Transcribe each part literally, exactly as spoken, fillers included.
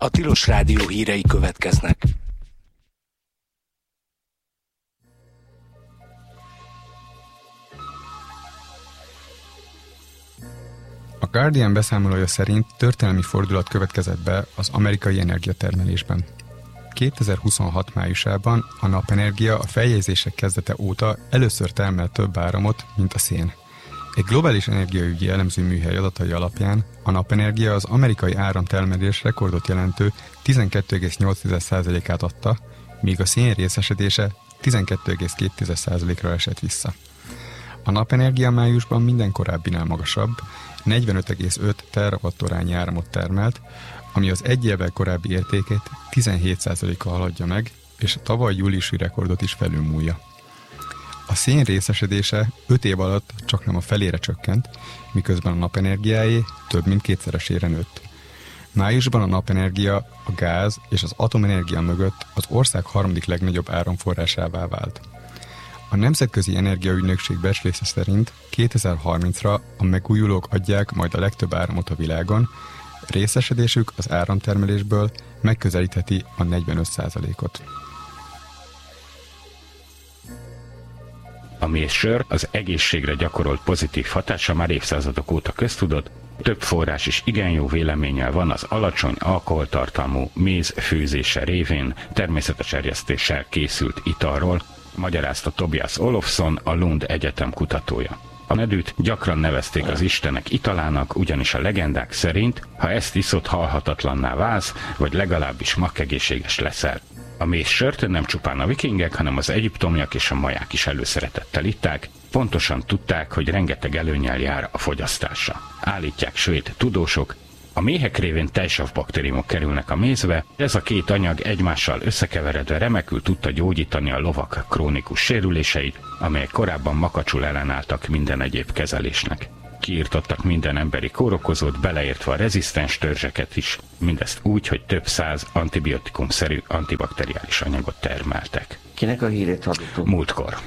A Tilos Rádió hírei következnek. A Guardian beszámolója szerint történelmi fordulat következett be az amerikai energiatermelésben. kétezer-huszonhat májusában a napenergia a feljegyzések kezdete óta először termel több áramot, mint a szén. Egy globális energiaügyi elemző műhely adatai alapján a napenergia az amerikai áramtermelés rekordot jelentő tizenkettő egész nyolc százalékát adta, míg a szén részesedése tizenkettő egész két százalékra esett vissza. A napenergia májusban minden korábbinál magasabb, negyvenöt egész öt terawattorányi áramot termelt, ami az egy évvel korábbi értékét tizenhét százalékkal haladja meg, és a tavaly júliusi rekordot is felülmúlja. A szén részesedése öt év alatt csaknem a felére csökkent, miközben a napenergiáé több mint kétszeresére nőtt. Májusban a napenergia, a gáz és az atomenergia mögött az ország harmadik legnagyobb áramforrásává vált. A Nemzetközi Energiaügynökség becslése szerint kétezer-harmincra a megújulók adják majd a legtöbb áramot a világon, részesedésük az áramtermelésből megközelítheti a negyvenöt százalékot. A mézsör az egészségre gyakorolt pozitív hatása már évszázadok óta köztudott, több forrás is igen jó véleménnyel van az alacsony alkoholtartalmú méz főzése révén természetes erjesztéssel készült italról, magyarázta Tobias Olofsson, a Lund Egyetem kutatója. A medűt gyakran nevezték az istenek italának, ugyanis a legendák szerint, ha ezt iszod, halhatatlanná válsz, vagy legalábbis makkegészséges leszel. A mézsört nem csupán a vikingek, hanem az egyiptomiak és a maják is előszeretettel itták, pontosan tudták, hogy rengeteg előnnyel jár a fogyasztása. Állítják svéd tudósok, a méhek révén tejsav baktériumok kerülnek a mézbe, ez a két anyag egymással összekeveredve remekül tudta gyógyítani a lovak krónikus sérüléseit, amelyek korábban makacsul ellenálltak minden egyéb kezelésnek. Kiirtottak minden emberi kórokozót, beleértve a rezisztens törzseket is, mindezt úgy, hogy több száz antibiotikumszerű antibakteriális anyagot termeltek. Kinek a hírét hallottuk? Múltkor.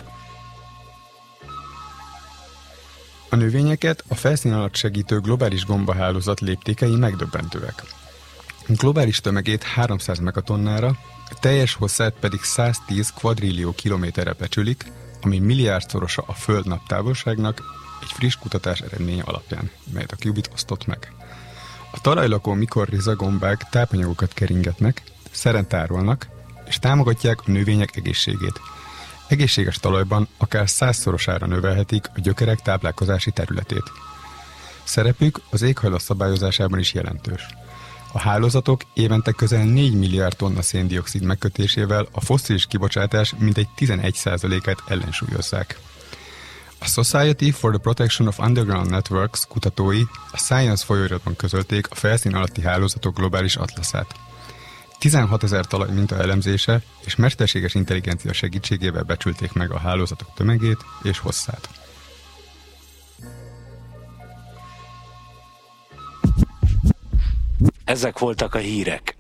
A növényeket a felszín alatt segítő globális gombahálózat léptékei megdöbbentőek. A globális tömegét háromszáz megatonnára, a teljes hosszát pedig száztíz kvadrillió kilométerre becsülik, ami milliárdszorosa a Föld naptávolságnak, egy friss kutatás eredménye alapján, melyet a Qubit osztott meg. A talajlakó mikorriza gombák tápanyagokat keringetnek, szeren tárolnak, és támogatják a növények egészségét. Egészséges talajban akár százszorosára növelhetik a gyökerek táplálkozási területét. Szerepük az éghajlat szabályozásában is jelentős. A hálózatok évente közel négy milliárd tonna széndioxid megkötésével a fosszilis kibocsátás mintegy tizenegy százalékát ellensúlyozzák. A Society for the Protection of Underground Networks kutatói a Science folyóiratban közölték a felszín alatti hálózatok globális atlaszát. tizenhatezer talajminta elemzése és mesterséges intelligencia segítségével becsülték meg a hálózatok tömegét és hosszát. Ezek voltak a hírek.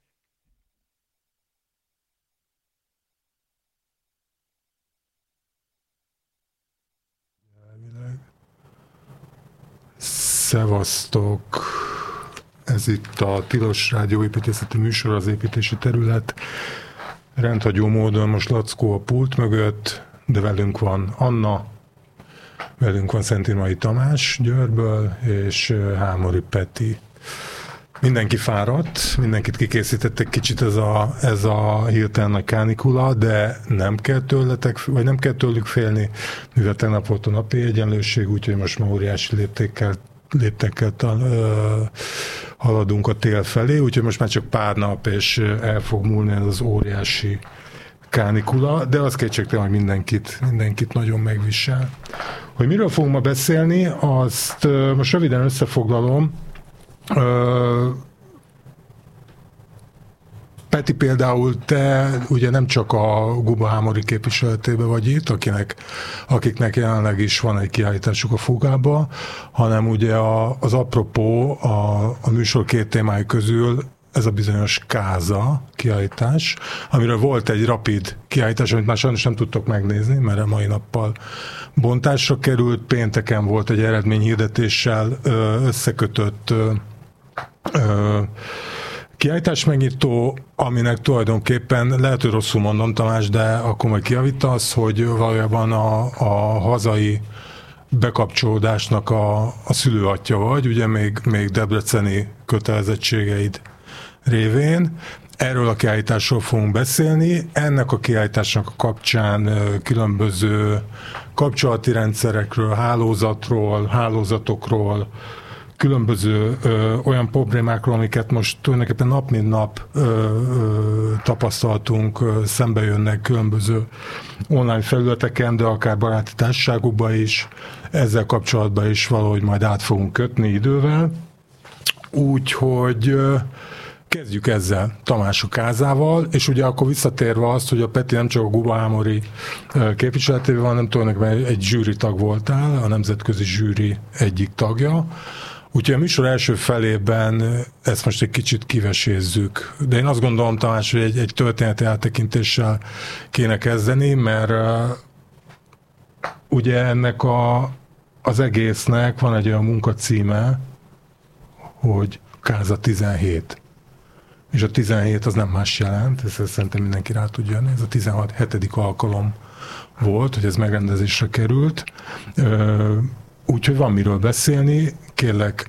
Szevasztok! Ez itt a Tilos Rádió építészeti műsor, az építési terület. Rendhagyó módon most Lackó a pult mögött, de velünk van Anna, velünk van Szentirmai Tamás Győrből, és Hámori Peti. Mindenki fáradt, mindenkit kikészítettek kicsit ez a, ez a hirtelen nagy kánikula, de nem kell tőletek, vagy nem kell tőlük félni, mivel tegnap volt a napi egyenlőség, úgyhogy most már óriási léptékkel léptekkel uh, haladunk a tél felé, úgyhogy most már csak pár nap, és el fog múlni ez az óriási kánikula, de az kétségtelen, hogy mindenkit, mindenkit nagyon megvisel. Hogy miről fogunk ma beszélni, azt uh, most röviden összefoglalom. Uh, Peti, például te ugye nem csak a Guba Hámori képviseletében vagy itt, akinek, akiknek jelenleg is van egy kiállításuk a Fugába, hanem ugye a, az apropó a, a műsor két témája közül ez a bizonyos Káza kiállítás, amiről volt egy rapid kiállítás, amit már sajnos nem tudtok megnézni, mert a mai nappal bontásra került. Pénteken volt egy eredményhirdetéssel összekötött ö, ö, Kiállítás megnyitó, aminek tulajdonképpen, lehet, hogy rosszul mondom, Tamás, de akkor majd kijavítasz, hogy valójában a, a hazai bekapcsolódásnak a, a szülőatja vagy, ugye még, még debreceni kötelezettségeid révén. Erről a kiállításról fogunk beszélni. Ennek a kiállításnak a kapcsán különböző kapcsolati rendszerekről, hálózatról, hálózatokról, különböző ö, olyan problémákról, amiket most tulajdonképpen nap mint nap ö, ö, tapasztaltunk, ö, szembe jönnek különböző online felületeken, de akár baráti társaságokban is, ezzel kapcsolatban is valahogy majd át fogunk kötni idővel. Úgyhogy ö, kezdjük ezzel Tamások házával, és ugye akkor visszatérve azt, hogy a Peti nem csak a Guba Ámori képviseletében van, hanem tulajdonképpen egy zsűri tag voltál, a nemzetközi zsűri egyik tagja. Úgyhogy a műsor első felében ezt most egy kicsit kivesézzük. De én azt gondolom, Tamás, hogy egy, egy történeti áttekintéssel kéne kezdeni, mert uh, ugye ennek a, az egésznek van egy olyan munkacíme, hogy Káza tizenhét. És a tizenhét az nem más jelent, ezt szerintem mindenki rá tudja jönni. Ez a tizenhat hetedik alkalom volt, hogy ez megrendezésre került. Uh, Úgyhogy van miről beszélni, kérlek,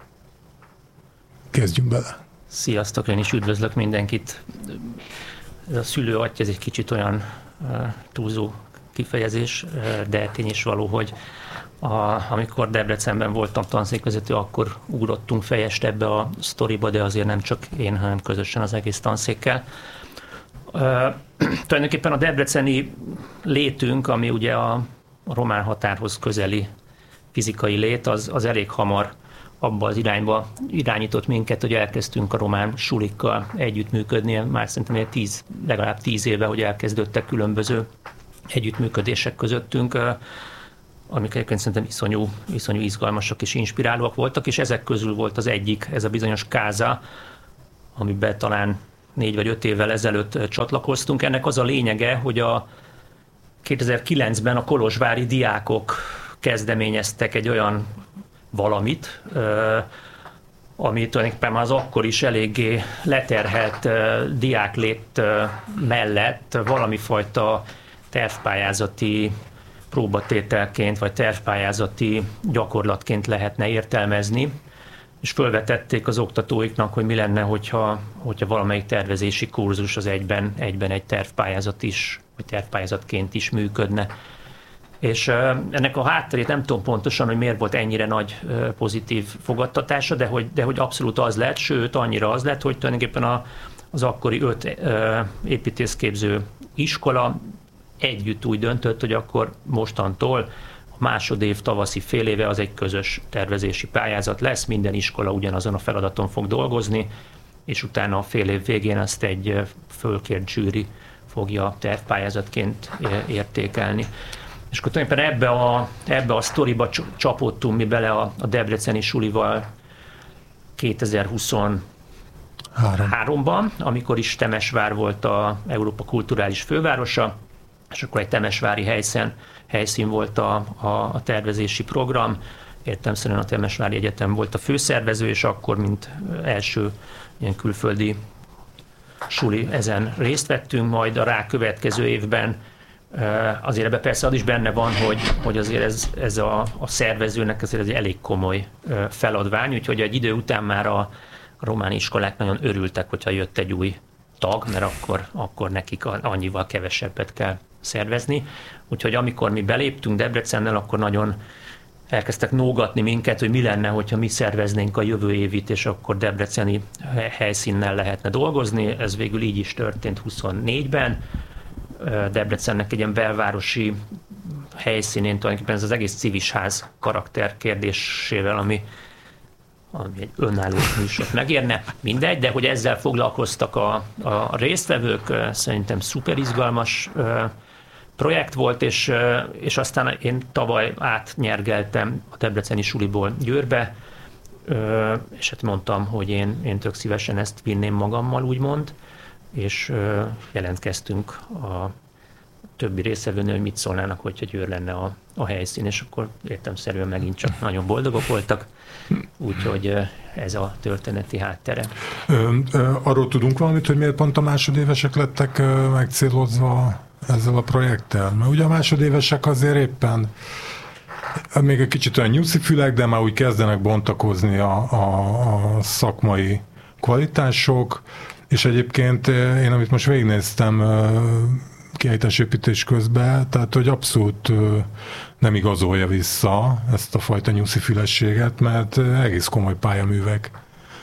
kezdjünk bele. Sziasztok, én is üdvözlök mindenkit. Ez a szülőatya, ez egy kicsit olyan uh, túlzó kifejezés, uh, de tény is való, hogy a, amikor Debrecenben voltam tanszékvezető, akkor ugrottunk fejest ebbe a sztoriba, de azért nem csak én, hanem közösen az egész tanszékkel. Uh, tulajdonképpen a debreceni létünk, ami ugye a, a román határhoz közeli fizikai lét, az, az elég hamar abba az irányba irányított minket, hogy elkezdtünk a román sulikkal együttműködni. Már szerintem tíz, legalább tíz éve, hogy elkezdődtek különböző együttműködések közöttünk, amik egyébként szerintem iszonyú, iszonyú izgalmasak és inspirálóak voltak, és ezek közül volt az egyik, ez a bizonyos Káza, amiben talán négy vagy öt évvel ezelőtt csatlakoztunk. Ennek az a lényege, hogy a kétezer-kilencben a kolozsvári diákok kezdeményeztek egy olyan valamit, ami tulajdonképpen az akkor is eléggé leterhelt diáklét mellett valami fajta tervpályázati próbatételként, vagy tervpályázati gyakorlatként lehetne értelmezni, és fölvetették az oktatóiknak, hogy mi lenne, hogyha, hogyha valamelyik tervezési kurzus az egyben, egyben egy tervpályázat is, vagy tervpályázatként is működne. És ennek a hátterét nem tudom pontosan, hogy miért volt ennyire nagy pozitív fogadtatása, de hogy, de hogy abszolút az lett, sőt annyira az lett, hogy tulajdonképpen a, az akkori öt építészképző iskola együtt úgy döntött, hogy akkor mostantól a másodév tavaszi fél éve az egy közös tervezési pályázat lesz, minden iskola ugyanazon a feladaton fog dolgozni, és utána a fél év végén azt egy fölkért zsűri fogja tervpályázatként értékelni. És akkor tulajdonképpen ebbe a, ebbe a sztoriba csapottunk mi bele a, a debreceni sulival kétezer-huszonháromban, amikor is Temesvár volt a Európa kulturális fővárosa, és akkor egy temesvári helyszín, helyszín volt a, a, a tervezési program. Értelemszerűen a Temesvári Egyetem volt a főszervező, és akkor, mint első ilyen külföldi suli, ezen részt vettünk, majd a rákövetkező évben azért ebben persze az is benne van, hogy, hogy azért ez, ez a, a szervezőnek azért egy elég komoly feladvány, úgyhogy egy idő után már a, a román iskolák nagyon örültek, hogyha jött egy új tag, mert akkor, akkor nekik annyival kevesebbet kell szervezni. Úgyhogy amikor mi beléptünk Debrecennel, akkor nagyon elkezdtek nógatni minket, hogy mi lenne, hogyha mi szerveznénk a jövő évit, és akkor debreceni helyszínnel lehetne dolgozni. Ez végül így is történt huszonnégyben. Debrecennek egy ilyen belvárosi helyszínén tulajdonképpen ez az egész civisház karakter kérdésével, ami, ami egy önálló műsort megérne, mindegy, de hogy ezzel foglalkoztak a, a résztvevők, szerintem szuper izgalmas projekt volt, és, és aztán én tavaly átnyergeltem a debreceni suliból Győrbe, és hát mondtam, hogy én, én tök szívesen ezt vinném magammal, úgymond, és jelentkeztünk a többi részevőnő, hogy mit szólnának, hogyha Győr lenne a, a helyszín, és akkor értelemszerűen megint csak nagyon boldogok voltak, úgyhogy ez a történeti háttere. Ö, ö, arról tudunk valamit, hogy miért pont a másodévesek lettek ö, megcélozva ezzel a projekttel? Mert ugye a másodévesek azért éppen még egy kicsit olyan nyuszifülek, de már úgy kezdenek bontakozni a, a, a szakmai kvalitások, és egyébként én, amit most végignéztem kiállításépítés közben, tehát hogy abszolút nem igazolja vissza ezt a fajta nyuszifülességet, mert egész komoly pályaművek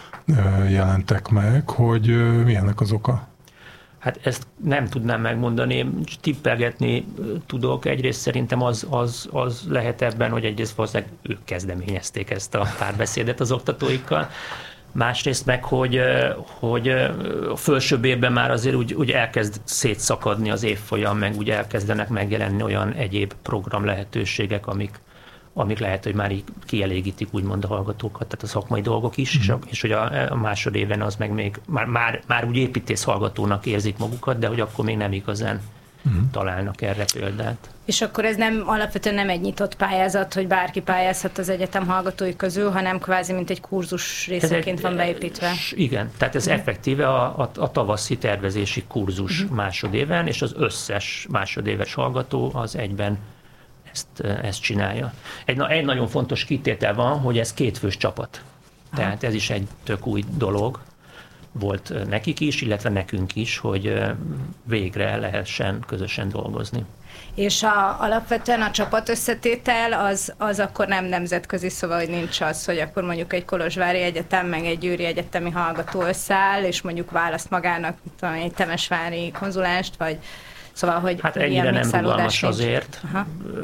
jelentek meg, hogy milyennek az oka. Hát ezt nem tudnám megmondani, tippelgetni tudok. Egyrészt szerintem az, az, az lehet ebben, hogy egyrészt valószínűleg ők kezdeményezték ezt a párbeszédet az oktatóikkal. Másrészt meg, hogy, hogy a felsőbb évben már azért úgy, úgy elkezd szétszakadni az évfolyam, meg úgy elkezdenek megjelenni olyan egyéb program lehetőségek, amik, amik lehet, hogy már így kielégítik úgymond a hallgatókat, tehát a szakmai dolgok is, mm. és, a, és hogy a, a másodéven az meg még már, már, már úgy építész hallgatónak érzik magukat, de hogy akkor még nem igazán mm. találnak erre példát. És akkor ez nem alapvetően nem egy nyitott pályázat, hogy bárki pályázhat az egyetem hallgatói közül, hanem kvázi mint egy kurzus részeként egy, van beépítve. Igen, tehát ez mm. effektíve a, a, a tavaszi tervezési kurzus mm. másodéven, és az összes másodéves hallgató az egyben Ezt, ezt csinálja. Egy, egy nagyon fontos kitétel van, hogy ez kétfős csapat. Aha. Tehát ez is egy tök új dolog volt nekik is, illetve nekünk is, hogy végre lehessen közösen dolgozni. És a, alapvetően a csapat összetétel az, az akkor nem nemzetközi, szóval hogy nincs az, hogy akkor mondjuk egy kolozsvári egyetem, meg egy győri egyetemi hallgató összeáll, és mondjuk választ magának tudom, egy temesvári konzulást, vagy szóval, hogy hát ennyire nem rugalmas nincs. Azért. Aha.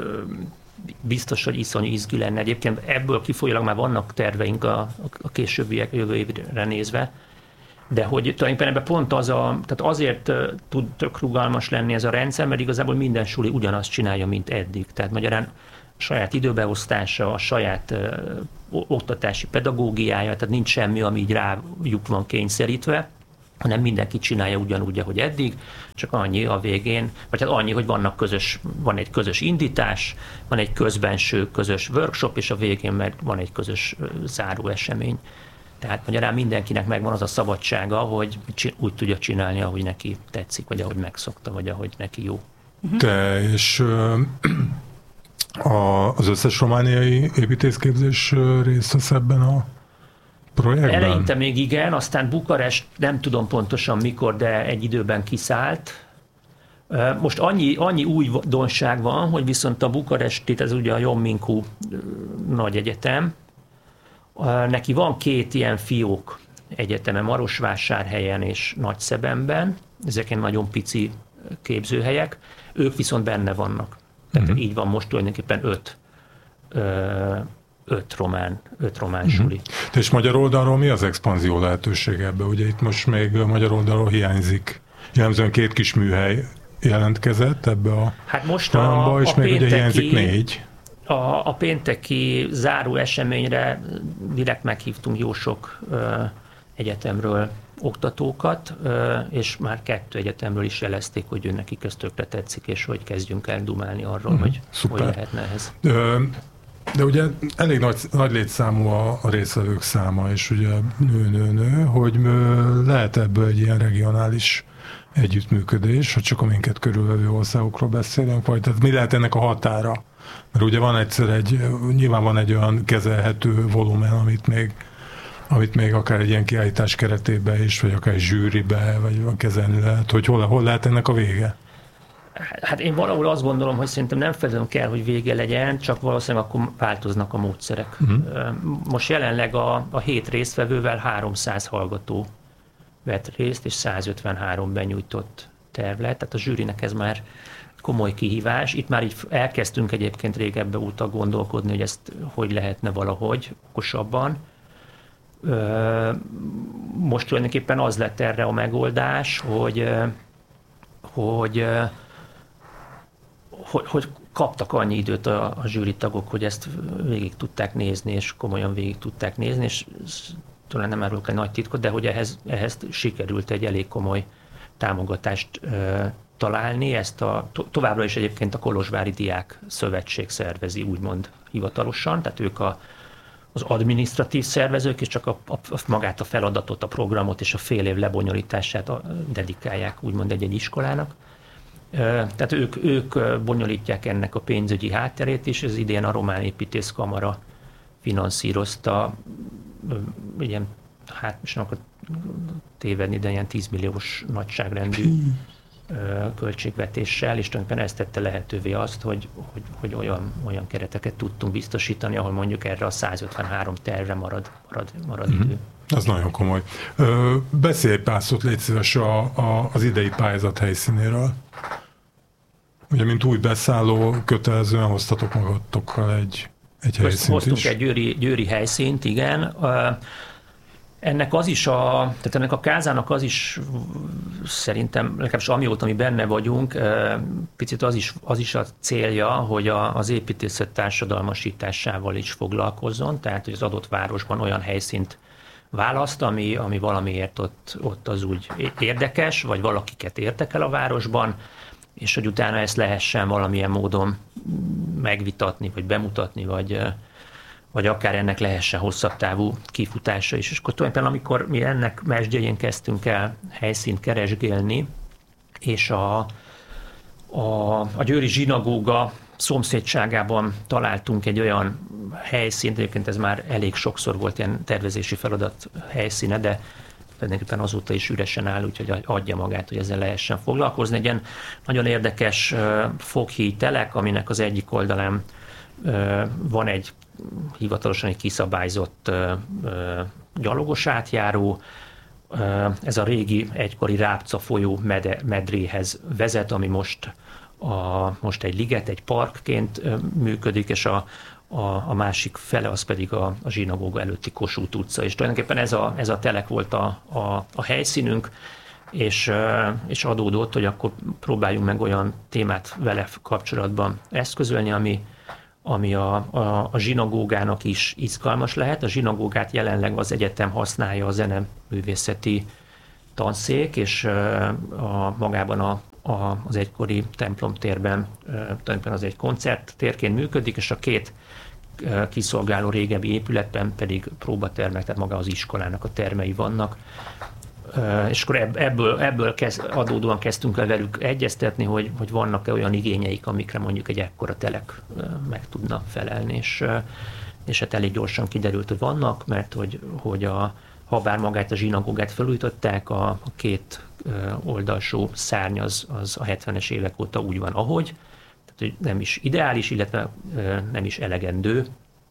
Biztos, hogy iszonyú izgi lenne. Egyébként ebből kifolyólag már vannak terveink a, a későbbiek jövő évre nézve, de hogy tulajdonképpen ebben pont az a, tehát azért tud tök rugalmas lenni ez a rendszer, mert igazából minden suli ugyanazt csinálja, mint eddig. Tehát magyarán a saját időbeosztása, a saját uh, oktatási pedagógiája, tehát nincs semmi, ami így rájuk van kényszerítve, hanem mindenki csinálja ugyanúgy, ahogy eddig, csak annyi a végén, vagy hát annyi, hogy vannak közös, van egy közös indítás, van egy közbenső közös workshop, és a végén meg van egy közös záró esemény. Tehát magyarán mindenkinek megvan az a szabadsága, hogy úgy tudja csinálni, ahogy neki tetszik, vagy ahogy megszokta, vagy ahogy neki jó. Te és az összes romániai építészképzés részt vesz ebben a projektben? Eleinte még igen, aztán Bukarest nem tudom pontosan mikor, de egy időben kiszállt. Most annyi, annyi újdonság van, hogy viszont a bukaresti, ez ugye a Ion Mincu nagy egyetem, neki van két ilyen fiók egyeteme, Marosvásárhelyen és Nagyszebenben, ezeken nagyon pici képzőhelyek, ők viszont benne vannak. Tehát uh-huh. így van most tulajdonképpen öt öt román, öt román uh-huh. suli. És magyar oldalról mi az expanzió lehetősége ebbe? Ugye itt most még magyar oldalról hiányzik. Jellemzően két kis műhely jelentkezett ebbe a hát most programba, a, és a még pénteki, ugye hiányzik négy. A, a pénteki záró eseményre direkt meghívtunk jó sok ö, egyetemről oktatókat, ö, és már kettő egyetemről is jelezték, hogy ő nekik ez tökre tetszik, és hogy kezdjünk el dumálni arról, uh-huh. hogy Szuper. hogy lehetne ehhez. Ö, De ugye elég nagy, nagy létszámú a, a részvevők száma, és ugye nő-nő-nő, hogy lehet ebből egy ilyen regionális együttműködés, ha csak a minket körülvevő országokról beszélünk, vagy tehát mi lehet ennek a határa? Mert ugye van egyszer egy, nyilván van egy olyan kezelhető volumen, amit még, amit még akár egy ilyen kiállítás keretében is, vagy akár egy zsűribe, vagy kezelni lehet, hogy hol, hol lehet ennek a vége? Hát én valahol azt gondolom, hogy szerintem nem feltétlenül kell, hogy vége legyen, csak valószínűleg akkor változnak a módszerek. Uh-huh. Most jelenleg a, a hét résztvevővel háromszáz hallgató vett részt, és százötvenhárom benyújtott terv lett, tehát a zsűrinek ez már komoly kihívás. Itt már így elkezdtünk egyébként régebben óta gondolkodni, hogy ezt hogy lehetne valahogy okosabban. Most tulajdonképpen az lett erre a megoldás, hogy, hogy Hogy, hogy kaptak annyi időt a, a zsűritagok, hogy ezt végig tudták nézni, és komolyan végig tudták nézni, és talán nem árulok egy nagy titkot, de hogy ehhez, ehhez sikerült egy elég komoly támogatást ö, találni. Ezt a, to, továbbra is egyébként a Kolozsvári Diák Szövetség szervezi, úgymond hivatalosan, tehát ők a, az adminisztratív szervezők, és csak a, a, a, magát a feladatot, a programot és a fél év lebonyolítását a, dedikálják úgymond egy-egy iskolának. Tehát ők, ők bonyolítják ennek a pénzügyi hátterét, és ez idén a Román Építészkamara finanszírozta, ilyen, hát most nem akar tévedni, de ilyen tíz milliós nagyságrendű költségvetéssel, és tulajdonképpen ezt tette lehetővé azt, hogy, hogy, hogy olyan, olyan kereteket tudtunk biztosítani, ahol mondjuk erre a százötvenhárom tervre marad, marad, marad mm-hmm. idő. Ez nagyon komoly. Ö, beszélj pár szót, légy szíves a, a, az idei pályázat helyszínéről. Ugye, mint új beszálló, kötelezően hoztatok magatokkal egy, egy helyszínt Hoztunk is. egy győri, győri helyszínt, igen. Ennek az is a, tehát ennek a kázának az is szerintem, legalábbis amióta mi benne vagyunk, picit az is, az is a célja, hogy a, az építészet társadalmasításával is foglalkozzon, tehát hogy az adott városban olyan helyszínt választ, ami, ami valamiért ott, ott az úgy érdekes, vagy valakiket érdekel a városban, és hogy utána ezt lehessen valamilyen módon megvitatni, vagy bemutatni, vagy, vagy akár ennek lehessen hosszabb távú kifutása is. És akkor tulajdonképpen, amikor mi ennek mesdjén kezdtünk el helyszínt keresgélni, és a, a, a győri zsinagóga szomszédságában találtunk egy olyan helyszínt, egyébként ez már elég sokszor volt ilyen tervezési feladat helyszíne, de tulajdonképpen azóta is üresen áll, úgyhogy adja magát, hogy ezzel lehessen foglalkozni. Egy ilyen nagyon érdekes foghíj telek, aminek az egyik oldalán van egy hivatalosan egy kiszabályzott gyalogos átjáró. Ez a régi egykori Rábca folyó medréhez vezet, ami most, a, most egy liget, egy parkként működik, és a A, a másik fele az pedig a, a zsinagóga előtti Kossuth utca. És tulajdonképpen ez a, ez a telek volt a, a, a helyszínünk, és, és adódott, hogy akkor próbáljunk meg olyan témát vele kapcsolatban eszközölni, ami, ami a, a, a zsinagógának is izgalmas lehet. A zsinagógát jelenleg az egyetem használja a zeneművészeti tanszék, és a, magában a, a, az egykori templomtérben tulajdonképpen az egy koncerttérként működik, és a két kiszolgáló régebbi épületben pedig próbatermek, tehát maga az iskolának a termei vannak. És akkor ebből, ebből kezd, adódóan kezdtünk el velük egyeztetni, hogy, hogy vannak-e olyan igényeik, amikre mondjuk egy ekkora telek meg tudna felelni, és, és hát elég gyorsan kiderült, hogy vannak, mert hogy, hogy a, ha bár magát a zsinagógát felújították, a, a két oldalsó szárny az, az a hetvenes évek óta úgy van, ahogy, tehát nem is ideális, illetve nem is elegendő.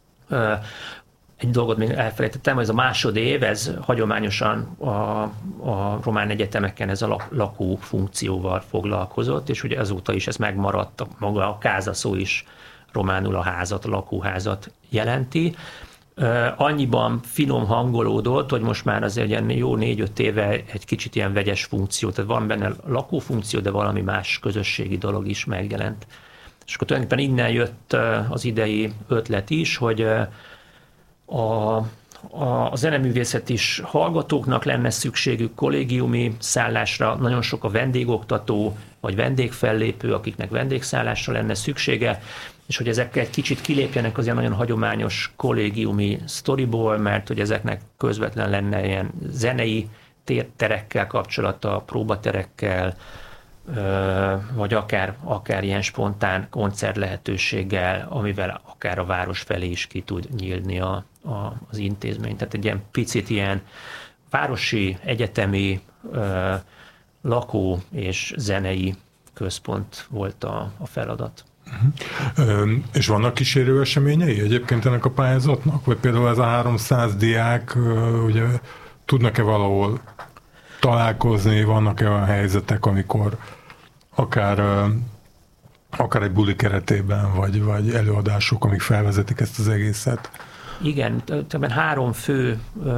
Egy dolgot még elfelejtettem, ez a másodév, ez hagyományosan a, a román egyetemeken ez a lakó funkcióval foglalkozott, és ugye azóta is ez megmaradt, maga a káza szó is románul a házat, a lakóházat jelenti. Annyiban finom hangolódott, hogy most már azért ilyen jó négy-öt éve egy kicsit ilyen vegyes funkció, tehát van benne lakófunkció, de valami más közösségi dolog is megjelent. És akkor tulajdonképpen innen jött az idei ötlet is, hogy a, a, a zeneművészet is hallgatóknak lenne szükségük kollégiumi szállásra, nagyon sok a vendégoktató vagy vendégfellépő, akiknek vendégszállásra lenne szüksége, és hogy ezek egy kicsit kilépjenek az ilyen nagyon hagyományos kollégiumi sztoriból, mert hogy ezeknek közvetlen lenne ilyen zenei terekkel kapcsolata, próbaterekkel, vagy akár, akár ilyen spontán koncert lehetőséggel, amivel akár a város felé is ki tud nyílni a, a, az intézmény. Tehát egy ilyen picit ilyen városi, egyetemi, ö, lakó és zenei központ volt a, a feladat. Uh-huh. És vannak kísérő eseményei egyébként ennek a pályázatnak? Vagy például ez a háromszáz diák, ugye tudnak-e valahol találkozni, vannak-e olyan helyzetek, amikor akár, akár egy buli keretében, vagy, vagy előadások, amik felvezetik ezt az egészet? Igen, többen három fő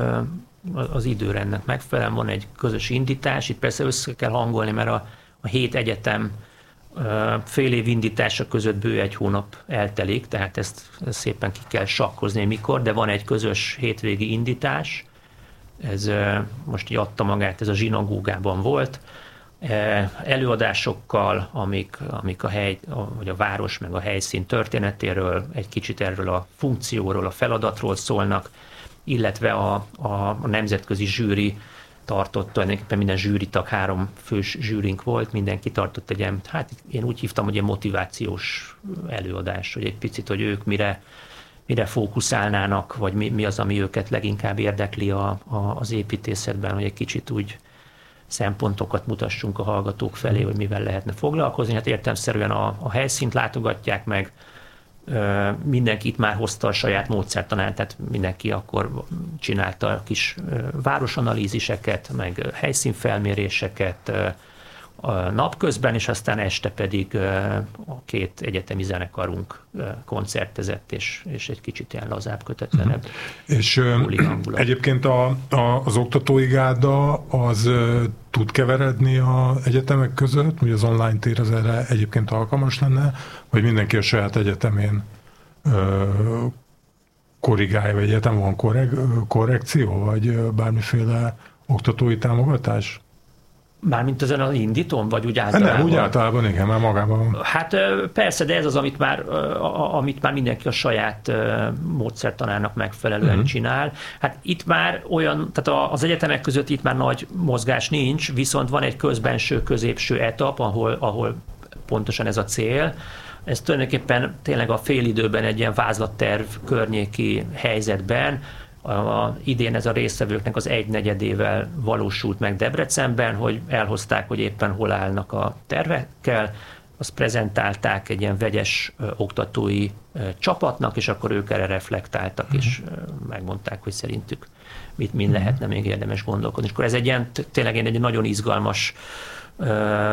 az időrendnek megfelelően van egy közös indítás, itt persze össze kell hangolni, mert a, a hét egyetem fél év indítása között bő egy hónap eltelik, tehát ezt, ezt szépen ki kell sakkozni mikor, de van egy közös hétvégi indítás, ez most így adta magát, ez a zsinagógában volt. előadásokkal, amik, amik a hely, vagy a város meg a helyszín történetéről, egy kicsit erről a funkcióról, a feladatról szólnak, illetve a, a, a nemzetközi zsűri tartott, tulajdonképpen minden zsűritag, három fős zsűrink volt, mindenki tartott egy ilyen, hát én úgy hívtam, hogy egy motivációs előadás, hogy egy picit, hogy ők mire, mire fókuszálnának, vagy mi, mi az, ami őket leginkább érdekli a, a, az építészetben, hogy egy kicsit úgy szempontokat mutassunk a hallgatók felé, hogy mivel lehetne foglalkozni. Hát értelemszerűen a, a helyszínt látogatják meg, mindenki itt már hozta a saját módszertanát, tehát mindenki akkor csinálta kis városanalíziseket, meg helyszínfelméréseket napközben, és aztán este pedig a két egyetemi zenekarunk koncertezett, és, és egy kicsit ilyen lazább, kötetlenebb. És egyébként a, a, az oktatói gárda az tud keveredni az egyetemek között, hogy az online tér az erre egyébként alkalmas lenne, vagy mindenki a saját egyetemén ö, korrigálja, vagy egyetem van korreg, korrekció, vagy bármiféle oktatói támogatás? Mármint ezen az indítom, vagy úgy általában? Nem, úgy általában, igen, már magában. Hát persze, de ez az, amit már, amit már mindenki a saját módszertanának megfelelően uh-huh. csinál. Hát itt már olyan, tehát az egyetemek között itt már nagy mozgás nincs, viszont van egy közbenső, középső etap, ahol, ahol pontosan ez a cél. Ez tulajdonképpen tényleg a félidőben egy ilyen vázlatterv környéki helyzetben, A, idén ez a résztvevőknek az egynegyedével valósult meg Debrecenben, hogy elhozták, hogy éppen hol állnak a tervekkel, azt prezentálták egy ilyen vegyes ö, oktatói ö, csapatnak, és akkor ők erre reflektáltak, uh-huh. és ö, megmondták, hogy szerintük mit, min uh-huh. lehetne még érdemes gondolkodni. És akkor ez egy ilyen, tényleg egy nagyon izgalmas ö,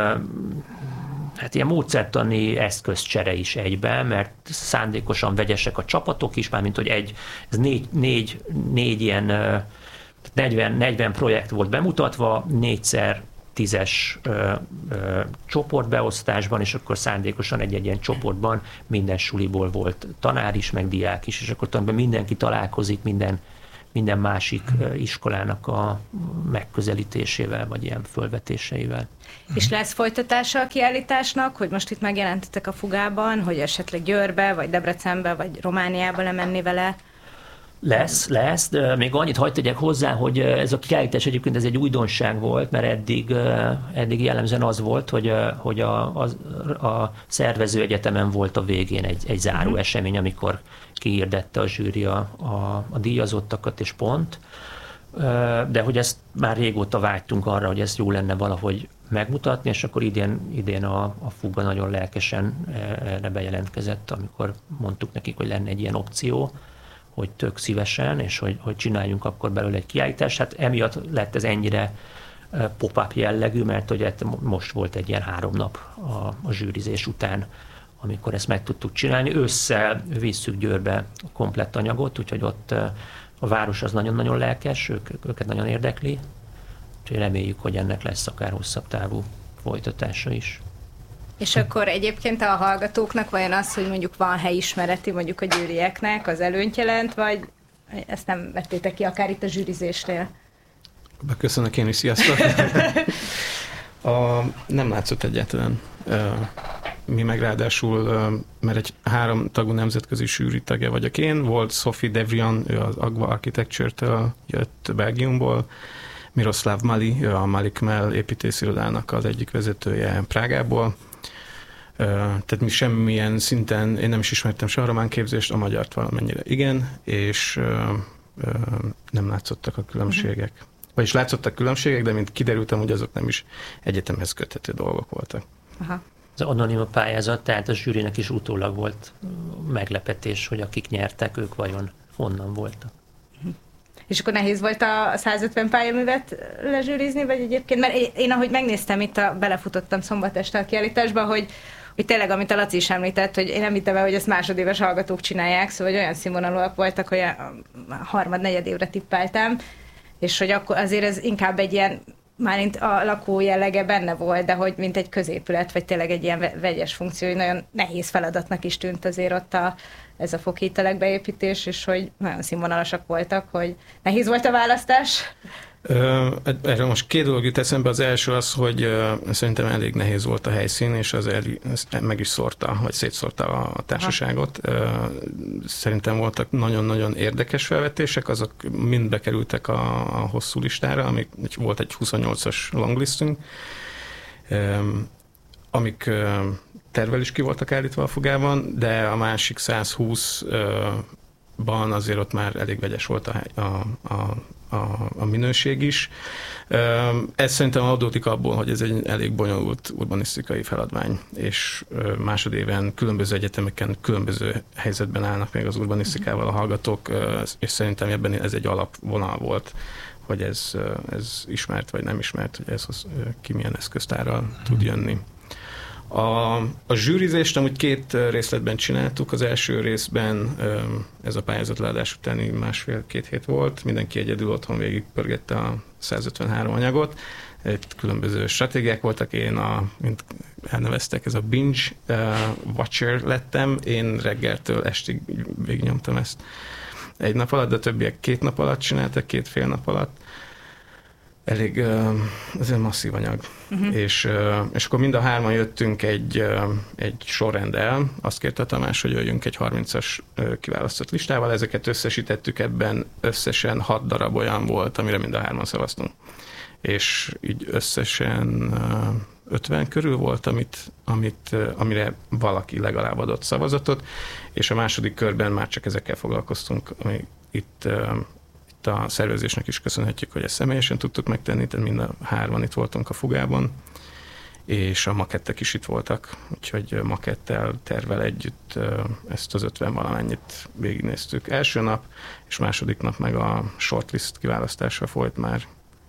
hát ilyen módszertani eszközcsere is egyben, mert szándékosan vegyesek a csapatok is, mármint hogy egy, ez négy, négy, négy ilyen negyven, negyven projekt volt bemutatva, négyszer tízes ö, ö, csoportbeosztásban, és akkor szándékosan egy-egy ilyen csoportban minden suliból volt tanár is, meg diák is, és akkor talán mindenki találkozik minden, minden másik iskolának a megközelítésével, vagy ilyen fölvetéseivel. És lesz folytatása a kiállításnak, hogy most itt megjelentetek a Fugában, hogy esetleg Győrbe, vagy Debrecenbe, vagy Romániába lemenni vele? Lesz, lesz, de még annyit hagyd tegyek hozzá, hogy ez a kiállítás egyébként ez egy újdonság volt, mert eddig, eddig jellemzően az volt, hogy, hogy a, a, a szervező egyetemen volt a végén egy, egy záró esemény, amikor kihirdette a zsűri a, a, a díjazottakat, és pont. De hogy ezt már régóta vágytunk arra, hogy ezt jó lenne valahogy megmutatni, és akkor idén, idén a, a Fuga nagyon lelkesen erre bejelentkezett, amikor mondtuk nekik, hogy lenne egy ilyen opció, hogy tök szívesen, és hogy, hogy csináljunk akkor belőle egy kiállítást. Hát emiatt lett ez ennyire pop-up jellegű, mert hogy most volt egy ilyen három nap a, a zsűrizés után, amikor ezt meg tudtuk csinálni. Ősszel visszük Győrbe a komplett anyagot, úgyhogy ott a város az nagyon-nagyon lelkes, ők, őket nagyon érdekli, úgyhogy reméljük, hogy ennek lesz akár hosszabb távú folytatása is. És akkor egyébként a hallgatóknak vajon az, hogy mondjuk van helyismereti, mondjuk a győrieknek, az előnyt jelent, vagy ezt nem vettétek ki akár itt a zsűrizésnél? Köszönök én is, sziasztok! a, nem látszott egyáltalán. Mi meg ráadásul, mert egy három tagú nemzetközi zsűri tagja vagyok én, volt Sophie Devrian, ő az Agva Architecture-től jött Belgiumból, Miroslav Mali, ő a Malik Mell építészirodának az egyik vezetője Prágából. Tehát mi semmilyen szinten, én nem is ismertem se a román képzést, a magyart valamennyire igen, és nem látszottak a különbségek. Vagyis látszottak különbségek, de mint kiderültem, hogy azok nem is egyetemhez köthető dolgok voltak. Aha. Az anonim pályázat, tehát a zsűrinek is utólag volt meglepetés, hogy akik nyertek, ők vajon honnan voltak. És akkor nehéz volt a százötven pályaművet lezsűrizni, vagy egyébként? Mert én, én ahogy megnéztem itt, a, belefutottam szombat este a kiállításba, hogy, hogy tényleg, amit a Laci is említett, hogy én nem hittem el, hogy ezt másodéves hallgatók csinálják, szóval olyan színvonalúak voltak, hogy a harmad, negyed évre tippeltem, és hogy akkor azért ez inkább egy ilyen, mármint a lakó jellege benne volt, de hogy mint egy középület, vagy tényleg egy ilyen vegyes funkció, hogy nagyon nehéz feladatnak is tűnt azért ott a, ez a fokhítelek beépítés, és hogy nagyon színvonalasak voltak, hogy nehéz volt a választás. Erről most két dolog jut eszembe. Az első az, hogy szerintem elég nehéz volt a helyszín, és az meg is szórta, vagy szétszórta a társaságot. Szerintem voltak nagyon-nagyon érdekes felvetések, azok mind bekerültek a, a hosszú listára, amik volt egy huszonnyolcas longlistünk, amik tervel is ki voltak állítva a fogában, de a másik száz húszban azért ott már elég vegyes volt a, a, a A, a minőség is. Ez szerintem adódik abból, hogy ez egy elég bonyolult urbanisztikai feladvány, és másodéven különböző egyetemeken különböző helyzetben állnak még az urbanisztikával a hallgatók, és szerintem ebben ez egy alapvonal volt, hogy ez, ez ismert vagy nem ismert, hogy ez ki milyen eszköztárral tud jönni. A, a zsűrizést amúgy két részletben csináltuk. Az első részben ez a pályázatleadás utáni másfél-két hét volt. Mindenki egyedül otthon végigpörgette a százötvenhárom anyagot. Itt különböző stratégiák voltak. Én, a, mint elneveztek, ez a binge watcher lettem. Én reggeltől estig végignyomtam ezt egy nap alatt, de a többiek két nap alatt csináltak, két fél nap alatt. Elég, ez egy masszív anyag. Uh-huh. És, és akkor mind a hárman jöttünk egy, egy sorrenddel. Azt kérte a Tamás, hogy jöjjünk egy harmincas kiválasztott listával. Ezeket összesítettük, ebben összesen hat darab olyan volt, amire mind a hárman szavaztunk. És így összesen ötven körül volt, amit, amit, amire valaki legalább adott szavazatot, és a második körben már csak ezekkel foglalkoztunk, ami itt a szervezésnek is köszönhetjük, hogy ezt személyesen tudtuk megtenni, tehát mind a hárman itt voltunk a fogában, és a makettek is itt voltak, úgyhogy makettel, tervel együtt ezt az ötven valamennyit végignéztük első nap, és második nap meg a shortlist kiválasztása folyt már.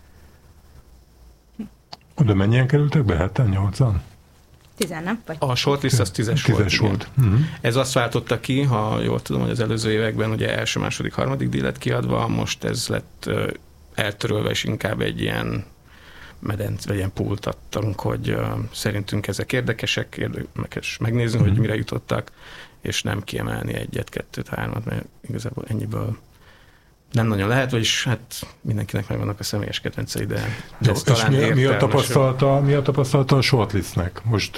Oda mennyien kerültek be? Heten, nyolcan? Tizen, nem? Vagy? A shortlist az tízes volt. Tízes volt. Uh-huh. Ez azt váltotta ki, ha jól tudom, hogy az előző években ugye első, második, harmadik díj lett kiadva, most ez lett uh, eltörölve, és inkább egy ilyen medent, vagy ilyen pult adtunk, hogy uh, szerintünk ezek érdekesek, érdekes megnézni, uh-huh. hogy mire jutottak, és nem kiemelni egyet, kettőt, hármat, mert igazából ennyiből nem nagyon lehet, vagyis hát mindenkinek megvannak a személyes kedvencei, de, de Jó, ez talán mi, mi, a tapasztalata, mi a tapasztalata a shortlistnek? Most